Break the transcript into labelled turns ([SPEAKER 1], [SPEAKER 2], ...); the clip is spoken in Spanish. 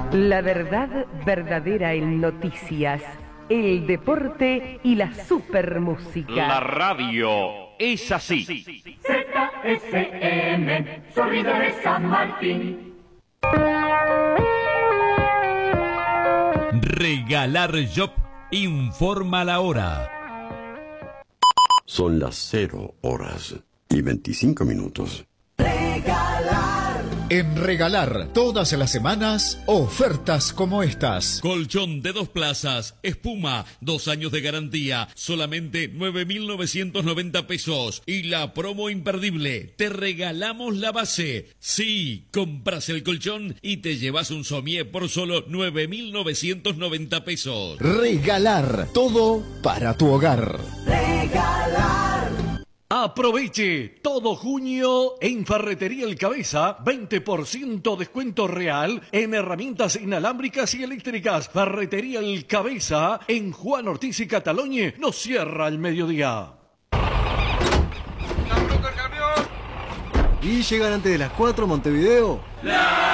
[SPEAKER 1] La verdad verdadera en noticias, el deporte y la supermúsica.
[SPEAKER 2] La radio es así.
[SPEAKER 3] ZFM, sonido de San Martín.
[SPEAKER 4] Regalar Job informa la hora.
[SPEAKER 5] Son las 0 horas y 25 minutos.
[SPEAKER 6] En Regalar, todas las semanas, ofertas como estas.
[SPEAKER 4] Colchón de 2 plazas, espuma, 2 años de garantía, solamente 9.990 pesos. Y la promo imperdible, te regalamos la base. Sí, compras el colchón y te llevas un somier por solo 9.990 pesos.
[SPEAKER 6] Regalar, todo para tu hogar.
[SPEAKER 7] Aproveche todo junio en Ferretería El Cabeza, 20% descuento real en herramientas inalámbricas y eléctricas. Ferretería El Cabeza en Juan Ortiz y Cataloñe nos cierra al mediodía.
[SPEAKER 8] ¿Y llegan antes de las 4 Montevideo?